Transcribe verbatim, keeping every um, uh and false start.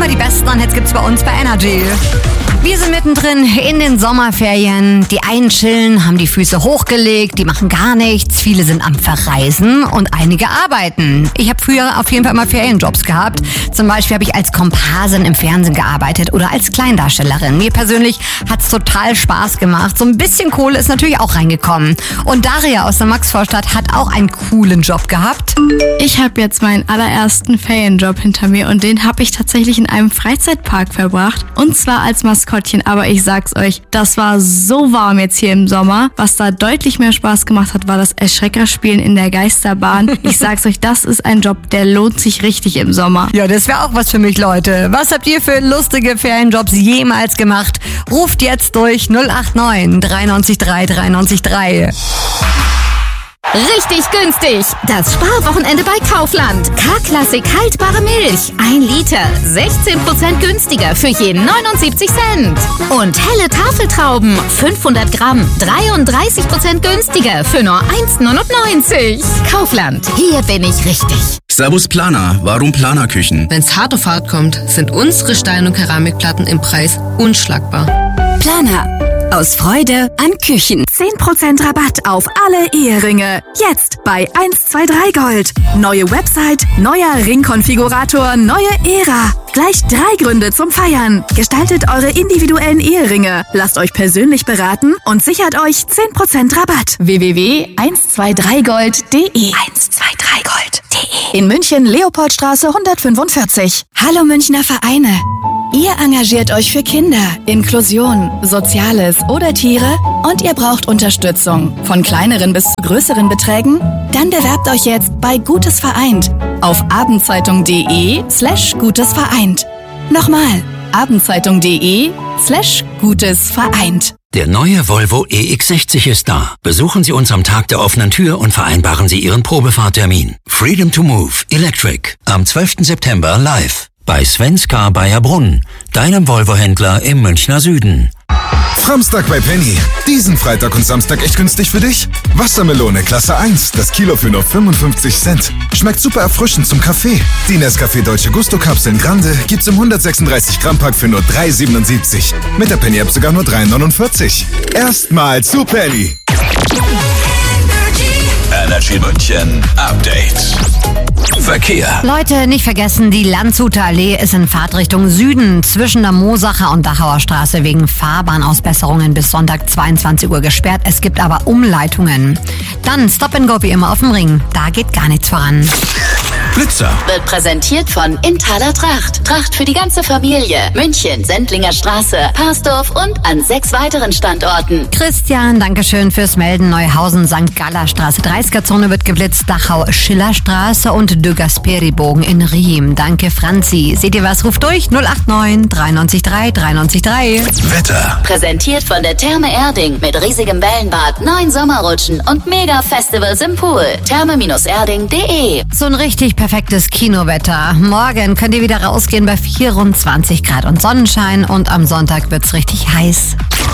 Immer die besten Hits gibt's bei uns bei Energy. Wir sind mittendrin in den Sommerferien. Die einen chillen, haben die Füße hochgelegt, die machen gar nichts. Viele sind am Verreisen und einige arbeiten. Ich habe früher auf jeden Fall immer Ferienjobs gehabt. Zum Beispiel habe ich als Komparsin im Fernsehen gearbeitet oder als Kleindarstellerin. Mir persönlich hat's total Spaß gemacht. So ein bisschen Kohle ist natürlich auch reingekommen. Und Daria aus der Maxvorstadt hat auch einen coolen Job gehabt. Ich habe jetzt meinen allerersten Ferienjob hinter mir und den habe ich tatsächlich in einem Freizeitpark verbracht. Und zwar als Maskottchen. Aber ich sag's euch, das war so warm jetzt hier im Sommer. Was da deutlich mehr Spaß gemacht hat, war das Erschreckerspielen in der Geisterbahn. Ich sag's euch, das ist ein Job, der lohnt sich richtig im Sommer. Ja, das wäre auch was für mich, Leute. Was habt ihr für lustige Ferienjobs jemals gemacht? Ruft jetzt durch null acht neun drei neun drei drei neun drei. Richtig günstig. Das Sparwochenende bei Kaufland. K-Klassik haltbare Milch. Ein Liter. sechzehn Prozent günstiger für jeden neunundsiebzig Cent. Und helle Tafeltrauben. fünfhundert Gramm. dreiunddreißig Prozent günstiger für nur eins neunundneunzig. Kaufland. Hier bin ich richtig. Servus Planer. Warum Planerküchen? Wenn's hart auf hart kommt, sind unsere Stein- und Keramikplatten im Preis unschlagbar. Planer. Aus Freude an Küchen. zehn Prozent Rabatt auf alle Eheringe. Jetzt bei eins zwei drei Gold. Neue Website, neuer Ringkonfigurator, neue Ära. Gleich drei Gründe zum Feiern. Gestaltet eure individuellen Eheringe. Lasst euch persönlich beraten und sichert euch zehn Prozent Rabatt. w w w punkt eins zwei drei gold punkt d e eins zwei drei gold punkt d e In München, Leopoldstraße hundertfünfundvierzig. Hallo Münchner Vereine. Ihr engagiert euch für Kinder, Inklusion, Soziales oder Tiere und ihr braucht Unterstützung von kleineren bis zu größeren Beträgen? Dann bewerbt euch jetzt bei Gutes Vereint auf abendzeitung.de slash Gutes Vereint. Nochmal, abendzeitung.de slash Gutes Vereint. Der neue Volvo E X sechzig ist da. Besuchen Sie uns am Tag der offenen Tür und vereinbaren Sie Ihren Probefahrtermin. Freedom to Move Electric am zwölften September live. Bei Svenska Bayerbrunn, deinem Volvo-Händler im Münchner Süden. Framstag bei Penny. Diesen Freitag und Samstag echt günstig für dich? Wassermelone Klasse eins, das Kilo für nur fünfundfünfzig Cent. Schmeckt super erfrischend zum Kaffee. Die Nescafé Dolce Gusto Kapseln Grande gibt's im hundertsechsunddreißig Gramm Pack für nur drei siebenundsiebzig. Mit der Penny App sogar nur drei neunundvierzig. Erstmal zu Penny. Energy München Update. Verkehr. Leute, nicht vergessen, die Landshuter Allee ist in Fahrtrichtung Süden zwischen der Moosacher und Dachauer Straße wegen Fahrbahnausbesserungen bis Sonntag zweiundzwanzig Uhr gesperrt. Es gibt aber Umleitungen. Dann Stop and Go wie immer auf dem Ring. Da geht gar nichts voran. Blitzer. Wird präsentiert von Inthaler Tracht. Tracht für die ganze Familie. München, Sendlinger Straße, Parsdorf und an sechs weiteren Standorten. Christian, Dankeschön fürs Melden. Neuhausen, Sankt Galler Straße, dreißiger-Zone wird geblitzt. Dachau, Schillerstraße und De Gasperi-Bogen in Riem. Danke, Franzi. Seht ihr was? Ruft durch null acht neun drei neun drei drei neun drei. Wetter. Präsentiert von der Therme Erding mit riesigem Wellenbad, neun Sommerrutschen und Mega-Festivals im Pool. therme Erding punkt de. So ein richtig perfektes Kinowetter. Morgen könnt ihr wieder rausgehen bei vierundzwanzig Grad und Sonnenschein und am Sonntag wird's richtig heiß.